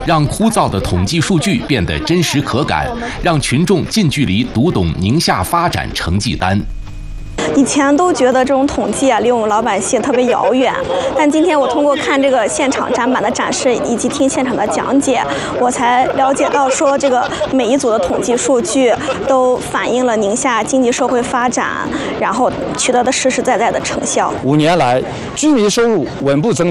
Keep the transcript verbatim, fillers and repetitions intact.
让枯燥的统计数据变得真实可感，让群众近距离读懂宁夏发展成绩单。 以前都觉得这种统计啊离我们老百姓特别遥远，但今天我通过看这个现场展板的展示以及听现场的讲解，我才了解到说这个每一组的统计数据都反映了宁夏经济社会发展，然后取得的实实在在的成效。 五年来，居民收入稳步增长。